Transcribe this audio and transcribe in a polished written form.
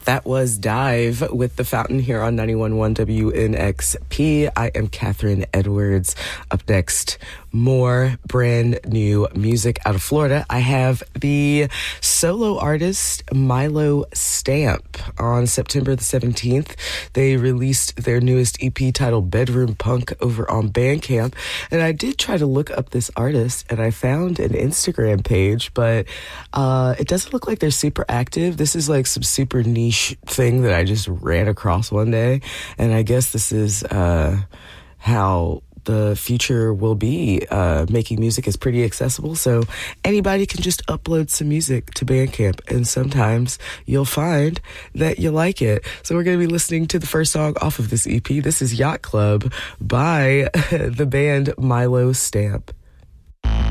That was Dive with The Fountain here on 91.1 WNXP. I am Catherine Edwards. Up next, more brand new music out of Florida. I have the solo artist Milo Stamp. On September the 17th, they released their newest EP titled Bedroom Punk over on Bandcamp. And I did try to look up this artist, and I found an Instagram page, but it doesn't look like they're super active. This is like some super niche thing that I just ran across one day, and I guess this is how the future will be. Making music is pretty accessible, so anybody can just upload some music to Bandcamp, and sometimes you'll find that you like it. So we're going to be listening to the first song off of this EP. This is Yacht Club by the band Milo Stamp.